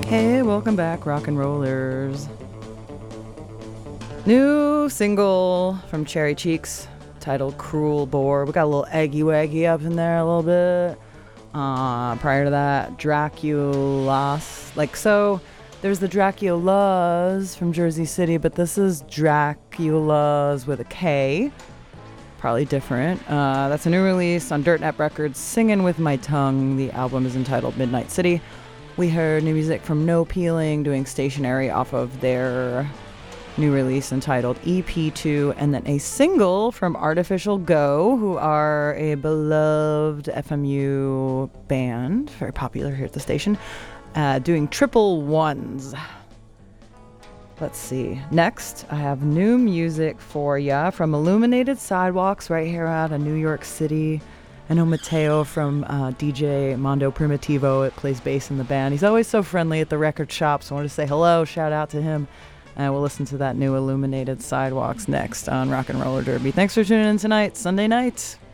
Hey, welcome back, rock and rollers. New single from Cherry Cheeks titled Cruel Bore. We got a little Eggy Waggy up in there a little bit. Prior to that, Draculas. There's the Draculas from Jersey City, but this is Draculas with a K. Probably different. That's a new release on Dirt Nap Records, Singing With My Tongue. The album is entitled Midnight City. We heard new music from No Peeling doing Stationary off of their new release entitled EP2, and then a single from Artificial Go, who are a beloved FMU band, very popular here at the station, doing Triple Ones. Let's see. Next, I have new music for ya from Illuminated Sidewalks right here out of New York City. I know Mateo from DJ Mondo Primitivo plays bass in the band. He's always so friendly at the record shop, so I want to say hello, shout out to him. And we'll listen to that new Illuminated Sidewalks next on Rock and Roller Derby. Thanks for tuning in tonight, Sunday night.